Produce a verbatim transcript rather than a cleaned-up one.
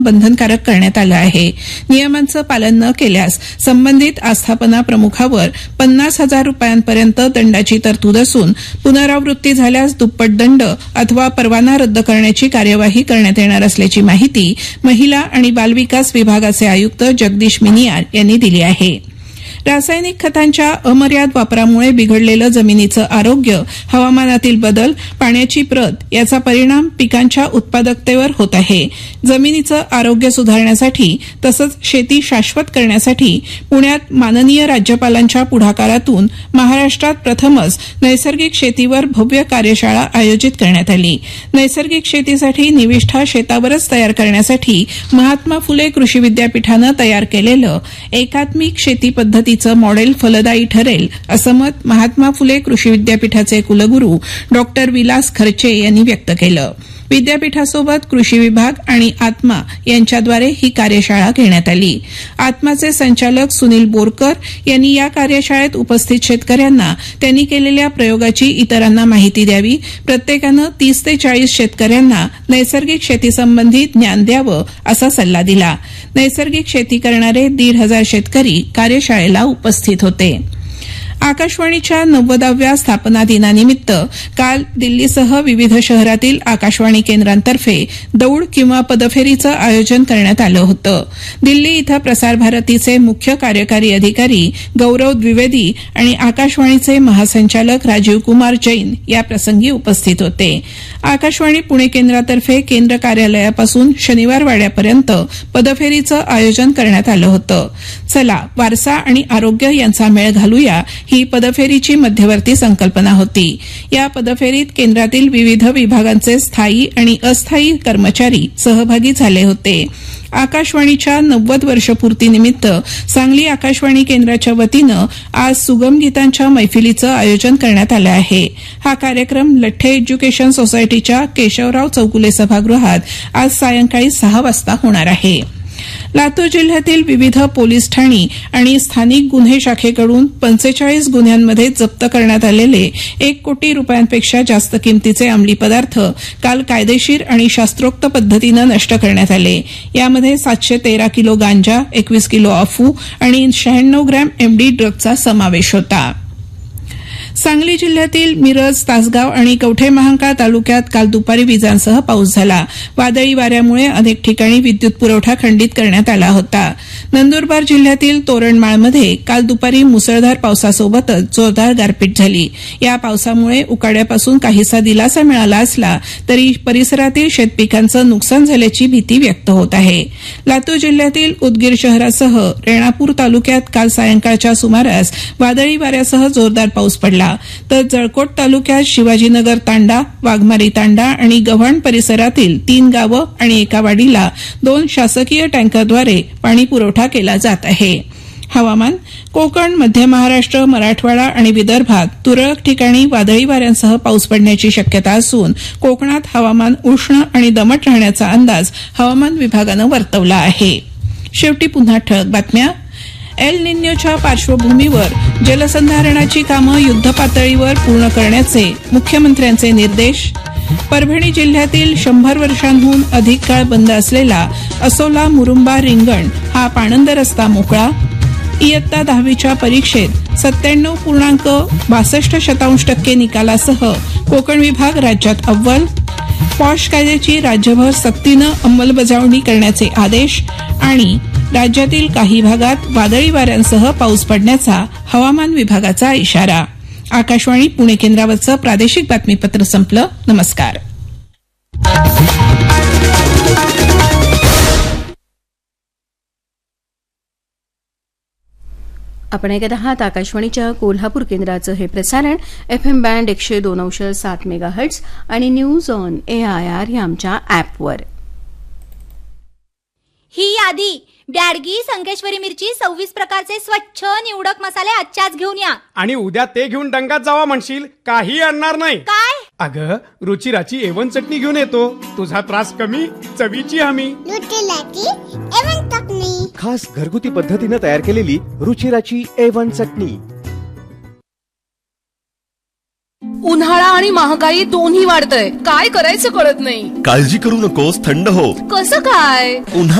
बंधनकारक करण्यात आलं आहे. नियमांचं पालन न केल्यास संबंधित आस्थापना प्रमुखावर पन्नास हजार रुपयांपर्यंत दंडाची तरतूद असून पुनरावृत्ती झाल्यास दुप्पट दंड अथवा परवाना रद्द करण्याची कार्यवाही करण्यात येणार असल्याची माहिती महिला आणि बालविकास विभागाचे आयुक्त जगदीश मिनियार यांनी दिली आहे. रासायनिक खतांच्या अमर्याद वापरामुळे बिघडलेलं जमिनीचं आरोग्य, हवामानातील बदल, पाण्याची प्रत याचा परिणाम पिकांच्या उत्पादकतेवर होत आहे. जमिनीचं आरोग्य सुधारण्यासाठी तसंच शेती शाश्वत करण्यासाठी पुण्यात माननीय राज्यपालांच्या पुढाकारातून महाराष्ट्रात प्रथमच नैसर्गिक शेतीवर भव्य कार्यशाळा आयोजित करण्यात आली. नैसर्गिक शेतीसाठी निविष्ठा शेतावरच तयार करण्यासाठी महात्मा फुले कृषी विद्यापीठानं तयार केलेलं एकात्मिक शेती पद्धती मॉडेल फलदायी ठरेल असं मत महात्मा फुले कृषी विद्यापीठाचे कुलगुरू डॉक्टर विलास खर्चे यांनी व्यक्त केलं. विद्यापीठासोबत कृषी विभाग आणि आत्मा यांच्याद्वारे ही कार्यशाळा घेण्यात आली. आत्माचे संचालक सुनील बोरकर यांनी या कार्यशाळेत उपस्थित शेतकऱ्यांना त्यांनी केलेल्या प्रयोगाची इतरांना माहिती द्यावी, प्रत्येकानं तीस ते चाळीस शेतकऱ्यांना नैसर्गिक शेतीसंबंधी ज्ञान द्यावं असा सल्ला दिला. नैसर्गिक शेती करणारे दीड हजार शेतकरी कार्यशाळेला उपस्थित होते. आकाशवाणीच्या नव्वदाव्या स्थापना दिनानिमित्त काल दिल्लीसह विविध शहरातील आकाशवाणी केंद्रांतर्फे दौड किंवा पदफेरीचं आयोजन करण्यात आलं होतं. दिल्ली इथं प्रसार भारतीचे मुख्य कार्यकारी अधिकारी गौरव द्विवेदी आणि आकाशवाणीचे महासंचालक राजीव कुमार जैन याप्रसंगी उपस्थित होते. आकाशवाणी पुणे केंद्रातर्फे केंद्र कार्यालयापासून शनिवारवाड्यापर्यंत पदफेरीचं आयोजन करण्यात आलं होतं. चला वारसा आणि आरोग्य यांचा मेळ घालूया ही पदफेरीची मध्यवर्ती संकल्पना होती. या पदफेरीत केंद्रातील विविध विभागांचे स्थायी आणि अस्थायी कर्मचारी सहभागी झाले होते. आकाशवाणीच्या नव्वद वर्षपूर्तीनिमित्त सांगली आकाशवाणी केंद्राच्या वतीनं आज सुगम गीतांच्या मैफिलीचं आयोजन करण्यात आलं आहे. हा कार्यक्रम लठ्ठे एज्युकेशन सोसायटीच्या केशवराव चौगुले सभागृहात आज सायंकाळी सहा वाजता होणार आहे. लातूर जिल्ह्यातील विविध पोलीस ठाणी आणि स्थानिक गुन्हे शाखेकडून पंचेचाळीस गुन्ह्यांमध्ये जप्त करण्यात आलेले एक कोटी रुपयांपेक्षा जास्त किमतीचे अंमली पदार्थ काल कायदेशीर आणि शास्त्रोक्त पद्धतीनं नष्ट करण्यात आले. यामध्ये सातशे तेरा किलो गांजा, एकवीस किलो अफू आणि शहाण्णव ग्रॅम एमडी ड्रगचा समावेश होता. सांगली जिल्ह्यातील मिरज, तासगाव आणि कवठे महांकाळ तालुक्यात काल दुपारी विजांसह पाऊस झाला. वादळी वाऱ्यामुळे अनेक ठिकाणी विद्युत पुरवठा खंडित करण्यात आला होता. नंदुरबार जिल्ह्यातील तोरणमाळमध्ये काल दुपारी मुसळधार पावसासोबतच जोरदार गारपीट झाली. या पावसामुळे उकाड्यापासून काहीसा दिलासा मिळाला असला तरी परिसरातील शेतपिकांचं नुकसान झाल्याची भीती व्यक्त होत आहे. लातूर जिल्ह्यातील उदगीर शहरासह रेणापूर तालुक्यात काल सायंकाळच्या सुमारास वादळी वाऱ्यासह जोरदार पाऊस पडला. तर जळकोट तालुक्यात शिवाजीनगर तांडा, वाघमारी तांडा आणि गव्हाण परिसरातील तीन गावं आणि एका वाडीला दोन शासकीय टँकरद्वारे पाणी पुरवठा केला जात आहे. हवामान. कोकण, मध्य महाराष्ट्र, मराठवाडा आणि विदर्भात तुरळक ठिकाणी वादळी वाऱ्यांसह पाऊस पडण्याची शक्यता असून कोकणात हवामान उष्ण आणि दमट राहण्याचा अंदाज हवामान विभागानं वर्तवला आहे. शेवटी पुन्हा ठळक बातम्या. एल निन्योच्या पार्श्वभूमीवर जलसंधारणाची कामं युद्धपातळीवर पूर्ण करण्याचे मुख्यमंत्र्यांचे निर्देश. परभणी जिल्ह्यातील शंभर वर्षांहून अधिक काळ बंद असलेला असोला मुरुंबा रिंगण हा पाणंद रस्ता मोकळा. इयत्ता दहावीच्या परीक्षेत सत्त्याण्णव पूर्णांक बासष्ट शतांश टक्के निकालासह कोकण विभाग राज्यात अव्वल. पॉश कायद्याची राज्यभर सक्तीनं अंमलबजावणी करण्याचे आदेश. आणि राज्यातील काही भागात वादळी वाऱ्यांसह पाऊस पडण्याचा हवामान विभागाचा इशारा. आकाशवाणी पुणे केंद्रावरचं प्रादेशिक बातमीपत्र संपलं. नमस्कार. आपण ऐकत आहात आकाशवाणीच्या कोल्हापूर केंद्राचं हे प्रसारण एफ एम बँड एकशे दोन अंश सात मेगा हर्ट्झ आणि news on A I R या आमच्या ऍपवर. ही यादी ब्याडगी, संकेश्वरी मिरची, सव्वीस प्रकारचे स्वच्छ निवडक मसाले आजच्याच घेऊन या. आणि उद्या ते घेऊन डंगात जावा म्हणशील, काही आणणार नाही. काय? अगं रुचिराची एवन चटणी घेऊन येतो. तुझा त्रास कमी, चवीची हमी. रुचिराची एवन चटणी, खास घरगुती पद्धतीने तयार केलेली रुचिराची एवन चटणी. उन्हाळा आणि महागाई दोन्ही वाढतंय, काय करायचं कळत नाही. काळजी करू नकोस, थंड हो. कसं काय? उन्हाळा